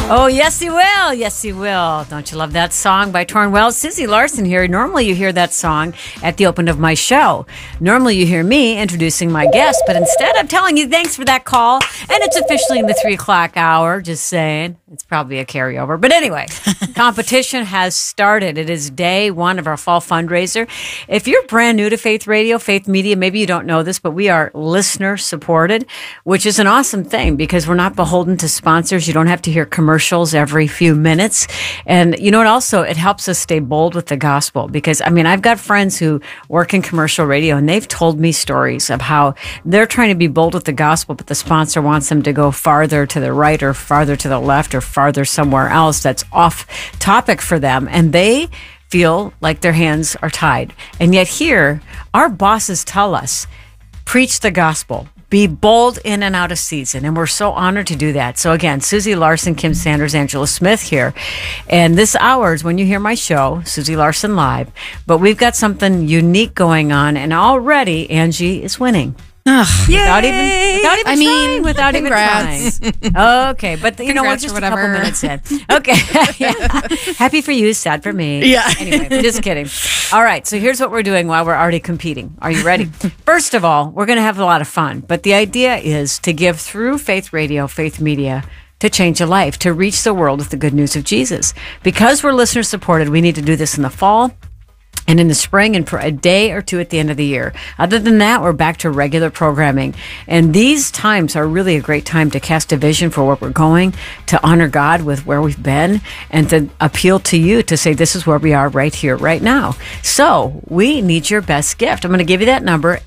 Oh, yes, he will. Yes, he will. Don't you love that song by Torn Wells? Susie Larson here. Normally you hear that song at the open of my show. Normally you hear me introducing my guest, but instead I'm telling you thanks for that call. And it's officially in the 3 o'clock hour, just saying. It's probably a carryover. But anyway, competition has started. It is day one of our fall fundraiser. If you're brand new to Faith Radio, Faith Media, maybe you don't know this, but we are listener supported, which is an awesome thing because we're not beholden to sponsors. You don't have to hear commercials every few minutes. And you know what? Also, it helps us stay bold with the gospel because, I mean, I've got friends who work in commercial radio and they've told me stories of how they're trying to be bold with the gospel, but the sponsor wants them to go farther to the right or farther to the left or farther somewhere else that's off topic for them. And they feel like their hands are tied. And yet here, our bosses tell us, preach the gospel. Be bold in and out of season. And we're so honored to do that. So again, Susie Larson, Kim Sanders, Angela Smith here. And this hour is when you hear my show, Susie Larson Live. But we've got something unique going on. And already Angie is winning. Without even trying. Okay, but you know, we're just a couple minutes in. Okay. Yeah. Happy for you, sad for me. Yeah. Anyway, just kidding. All right, so here's what we're doing while we're already competing. Are you ready? First of all, we're going to have a lot of fun, but the idea is to give through Faith Radio, Faith Media, to change a life, to reach the world with the good news of Jesus. Because we're listener supported, we need to do this in the fall and in the spring and for a day or two at the end of the year. Other than that, we're back to regular programming. And these times are really a great time to cast a vision for where we're going, to honor God with where we've been, and to appeal to you to say, this is where we are right here, right now. So we need your best gift. I'm going to give you that number,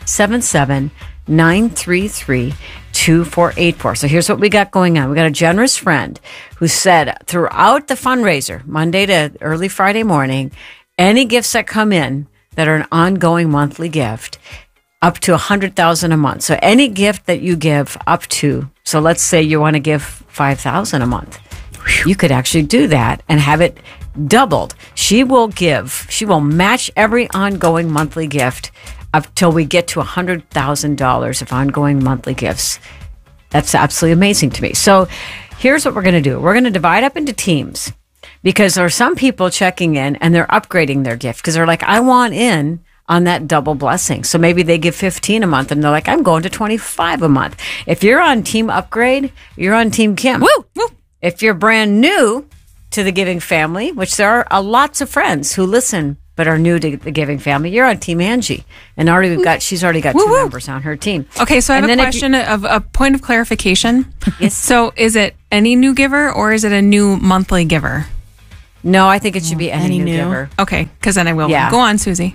877-933-2484. So here's what we got going on. We got a generous friend who said throughout the fundraiser, Monday to early Friday morning, any gifts that come in that are an ongoing monthly gift, up to $100,000 a month. So any gift that you give up to, so let's say you want to give $5,000 a month, you could actually do that and have it doubled. She will match every ongoing monthly gift up till we get to $100,000 of ongoing monthly gifts. That's absolutely amazing to me. So here's what we're going to do. We're going to divide up into teams. Because there are some people checking in and they're upgrading their gift because they're like, I want in on that double blessing. So maybe they give $15 a month and they're like, I'm going to $25 a month. If you're on Team Upgrade, you're on Team Kim. Woo! Woo! If you're brand new to the Giving family, which there are lots of friends who listen but are new to the Giving family, you're on Team Angie. And she's already got two members on her team. Okay, so I have a question of a point of clarification. Yes. So is it any new giver or is it a new monthly giver? No, I think it should be any new giver. Okay, because then I will. Yeah. Go on, Susie.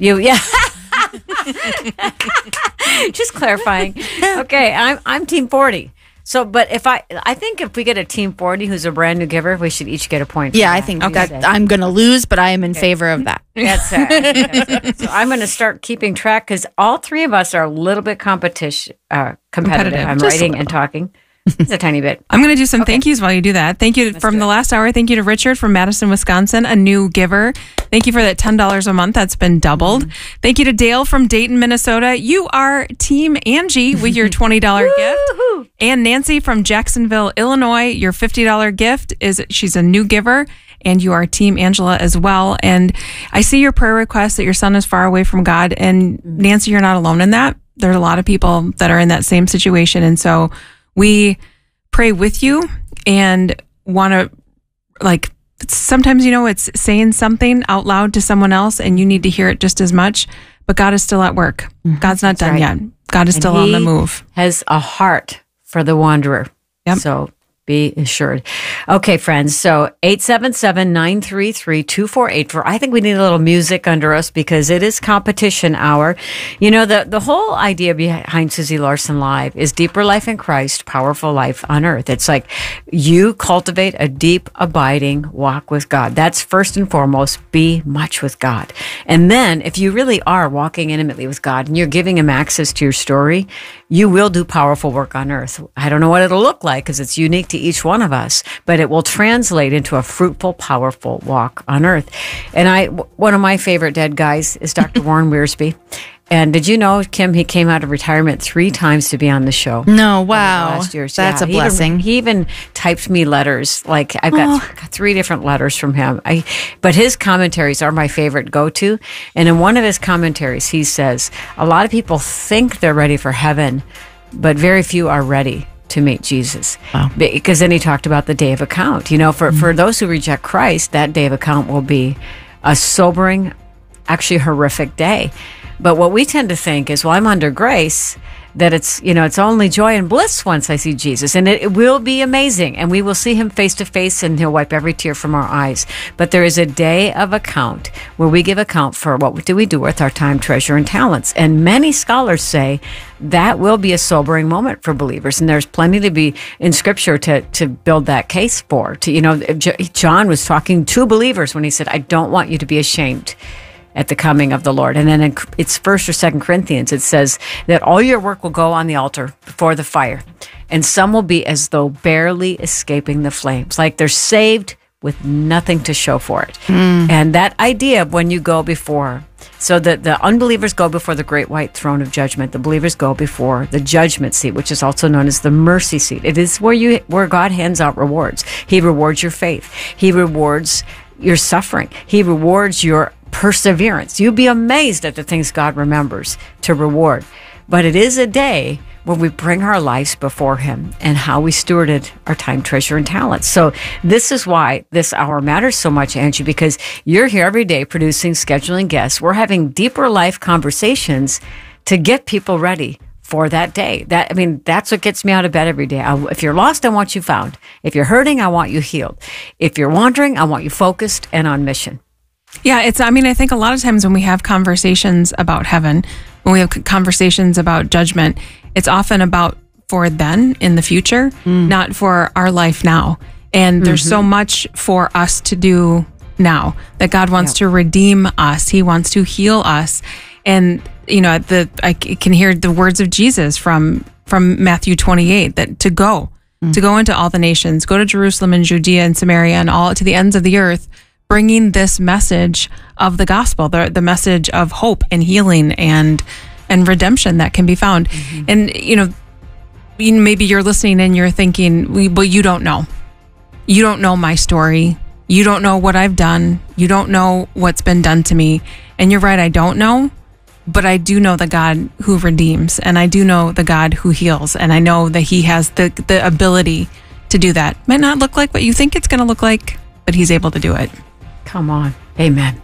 Just clarifying. Okay, I'm Team 40. So, but I think if we get a Team 40 who's a brand new giver, we should each get a point. Yeah, I think that I'm going to lose, but I am in favor of that. That's it. So I'm going to start keeping track because all three of us are a little bit competitive. I'm writing and talking. Just a tiny bit. I'm going to do some thank yous while you do that. Thank you from the last hour. Thank you to Richard from Madison, Wisconsin, a new giver. Thank you for that $10 a month. That's been doubled. Thank you to Dale from Dayton, Minnesota. You are Team Angie with your $20 gift. And Nancy from Jacksonville, Illinois, your $50 gift she's a new giver. And you are Team Angela as well. And I see your prayer request that your son is far away from God. And Nancy, you're not alone in that. There are a lot of people that are in that same situation. And so we pray with you and want to, sometimes, it's saying something out loud to someone else and you need to hear it just as much, but God is still at work. God's not done yet. God is still on the move. Has a heart for the wanderer. Yep. So be assured. Okay, friends. So 877-933-2484. I think we need a little music under us because it is competition hour. You know, the whole idea behind Susie Larson Live is deeper life in Christ, powerful life on earth. It's like you cultivate a deep, abiding walk with God. That's first and foremost, be much with God. And then if you really are walking intimately with God and you're giving him access to your story, you will do powerful work on earth. I don't know what it'll look like because it's unique to each one of us, but it will translate into a fruitful, powerful walk on earth. And one of my favorite dead guys is Dr. Warren Wiersbe. And did you know, Kim, he came out of retirement 3 times to be on the show? No, wow. Last year. That's a blessing. He even typed me letters. Like I've got 3 different letters from him. But his commentaries are my favorite go-to. And in one of his commentaries, he says, a lot of people think they're ready for heaven, but very few are ready to meet Jesus. Wow. Because then he talked about the day of account. For those who reject Christ, that day of account will be a sobering, actually horrific day. But what we tend to think is, well, I'm under grace, that it's only joy and bliss once I see Jesus. And it will be amazing. And we will see him face to face, and he'll wipe every tear from our eyes. But there is a day of account where we give account for what do we do with our time, treasure, and talents. And many scholars say that will be a sobering moment for believers. And there's plenty to be in Scripture to build that case for. John was talking to believers when he said, I don't want you to be ashamed at the coming of the Lord. And then it's 1st or 2nd Corinthians, it says that all your work will go on the altar before the fire, and some will be as though barely escaping the flames, like they're saved with nothing to show for it. And that idea of when you go before, so that the unbelievers go before the great white throne of judgment, the believers go before the judgment seat, which is also known as the mercy seat. It is where God hands out rewards. He rewards your faith. He rewards your suffering. He rewards your perseverance. You'll be amazed at the things God remembers to reward. But it is a day when we bring our lives before him and how we stewarded our time, treasure, and talents. So this is why this hour matters so much, Angie, because you're here every day producing, scheduling guests. We're having deeper life conversations to get people ready for that day. That's what gets me out of bed every day. If you're lost, I want you found. If you're hurting, I want you healed. If you're wandering, I want you focused and on mission. Yeah, I think a lot of times when we have conversations about heaven, when we have conversations about judgment, it's often about for then in the future, not for our life now. And there's so much for us to do now that God wants to redeem us. He wants to heal us. And, I can hear the words of Jesus from Matthew 28, that to go into all the nations, go to Jerusalem and Judea and Samaria and all to the ends of the earth, bringing this message of the gospel, the message of hope and healing and redemption that can be found. And, maybe you're listening and you're thinking, well, you don't know. You don't know my story. You don't know what I've done. You don't know what's been done to me. And you're right, I don't know. But I do know the God who redeems, and I do know the God who heals. And I know that he has the ability to do that. Might not look like what you think it's going to look like, but he's able to do it. Come on. Amen.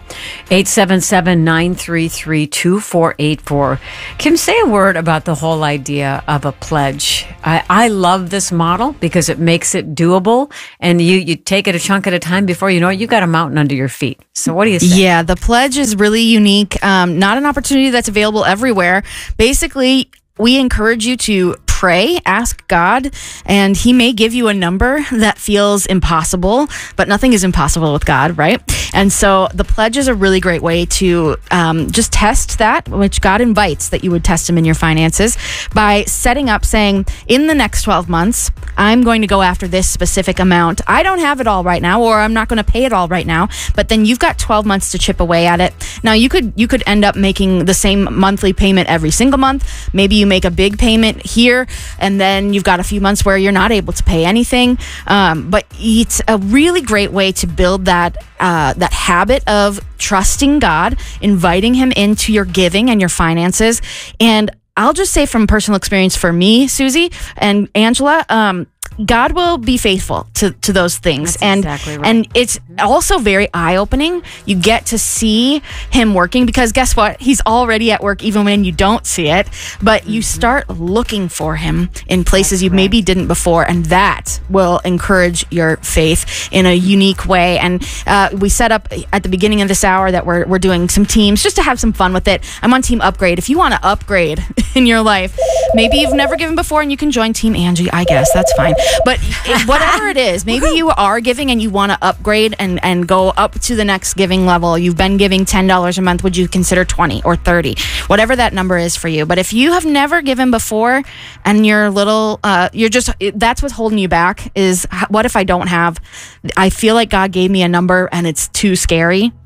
877-933-2484. Kim, say a word about the whole idea of a pledge. I love this model because it makes it doable, and you take it a chunk at a time. Before you know it, you've got a mountain under your feet. So what do you say? Yeah, the pledge is really unique. Not an opportunity that's available everywhere. Basically, we encourage you to pray, ask God, and he may give you a number that feels impossible, but nothing is impossible with God, right? And so the pledge is a really great way to just test that, which God invites that you would test him in your finances by setting up saying, in the next 12 months, I'm going to go after this specific amount. I don't have it all right now, or I'm not going to pay it all right now, but then you've got 12 months to chip away at it. Now you could end up making the same monthly payment every single month. Maybe you make a big payment here, and then you've got a few months where you're not able to pay anything. But it's a really great way to build that habit of trusting God, inviting him into your giving and your finances. And I'll just say from personal experience for me, Susie and Angela, God will be faithful to those things. That's and exactly right. And it's also very eye-opening. You get to see him working, because guess what? He's already at work even when you don't see it. But you start looking for him in places you maybe didn't before, and that will encourage your faith in a unique way. And we set up at the beginning of this hour that we're doing some teams just to have some fun with it. I'm on Team Upgrade. If you want to upgrade in your life, maybe you've never given before and you can join Team Angie, I guess. That's fine. But whatever it is, maybe you are giving and you want to upgrade and go up to the next giving level. You've been giving $10 a month. Would you consider 20 or 30? Whatever that number is for you. But if you have never given before and you're little, that's what's holding you back is, what if I don't have, I feel like God gave me a number and it's too scary.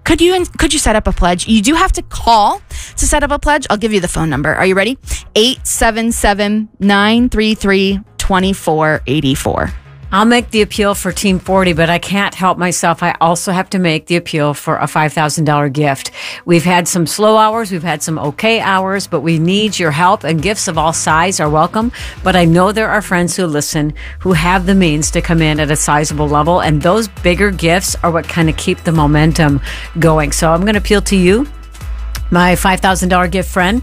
could you set up a pledge? You do have to call to set up a pledge. I'll give you the phone number. Are you ready? 877-933-2484. I'll make the appeal for Team 40, but I can't help myself. I also have to make the appeal for a $5,000 gift. We've had some slow hours. We've had some okay hours, but we need your help, and gifts of all size are welcome. But I know there are friends who listen who have the means to come in at a sizable level, and those bigger gifts are what kind of keep the momentum going. So I'm going to appeal to you, my $5,000 gift friend.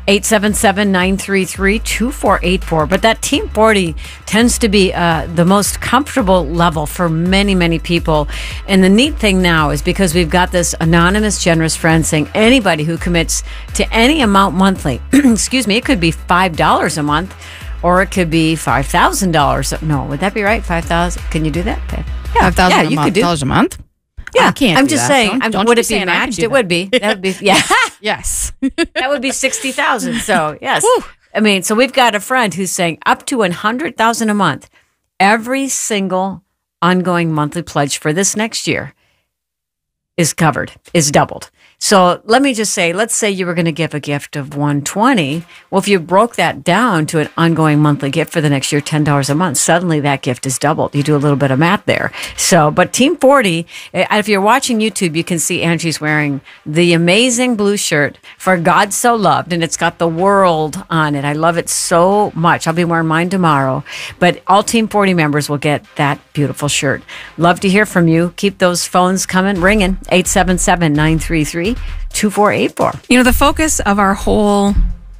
877-933-2484. But that Team 40 tends to be the most comfortable level for many, many people. And the neat thing now is because we've got this anonymous, generous friend saying anybody who commits to any amount monthly, excuse me, it could be $5 a month, or it could be $5,000. No, would that be right? 5,000? Can you do that? Yeah, $5,000 a month? Yeah, I can't. I'm just saying. Would it be matched? It would be. That would be. Yeah. Yes. That would be 60,000. So yes. Woo. I mean, so we've got a friend who's saying up to 100,000 a month. Every single ongoing monthly pledge for this next year is covered, is doubled. So let me just say, let's say you were going to give a gift of $120. Well, if you broke that down to an ongoing monthly gift for the next year, $10 a month, suddenly that gift is doubled. You do a little bit of math there. So, but Team 40, if you're watching YouTube, you can see Angie's wearing the amazing blue shirt for God So Loved, and it's got the world on it. I love it so much. I'll be wearing mine tomorrow. But all Team 40 members will get that beautiful shirt. Love to hear from you. Keep those phones coming, ringing. 877-933-2484. You know, the focus of our whole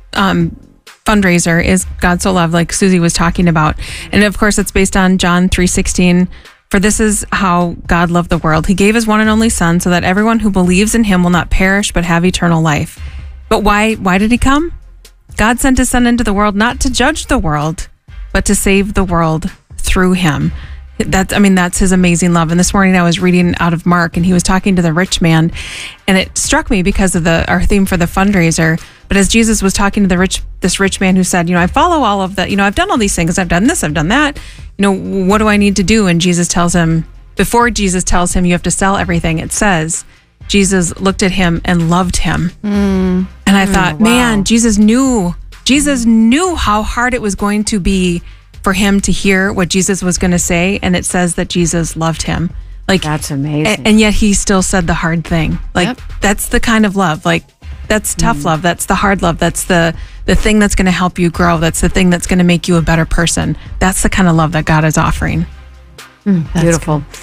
fundraiser is God So Loved, like Susie was talking about. And of course, it's based on John 3:16. For this is how God loved the world. He gave his one and only son so that everyone who believes in him will not perish but have eternal life. But why did he come? God sent his son into the world not to judge the world, but to save the world through him. That's his amazing love. And this morning I was reading out of Mark, and he was talking to the rich man, and it struck me because of our theme for the fundraiser. But as Jesus was talking to this rich man who said, I follow all of that, I've done all these things, I've done this, I've done that, what do I need to do? And Jesus tells him, before Jesus tells him you have to sell everything, it says, Jesus looked at him and loved him. And I thought, wow. Man, Jesus knew how hard it was going to be for him to hear what Jesus was going to say, and it says that Jesus loved him. Like, that's amazing. And yet he still said the hard thing. Like, That's the kind of love. Like, that's tough love. That's the hard love. That's the thing that's going to help you grow. That's the thing that's going to make you a better person. That's the kind of love that God is offering. Beautiful. Good.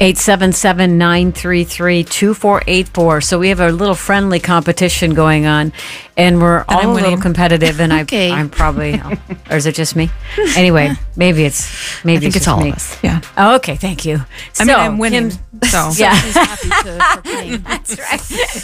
877-933-2484. So we have a little friendly competition going on, and we're all a little competitive. And okay. I'm probably, or is it just me? Anyway, maybe I think it's all of us. Yeah. Oh, okay. Thank you. I'm winning. So yeah. He's happy to proclaim. That's right.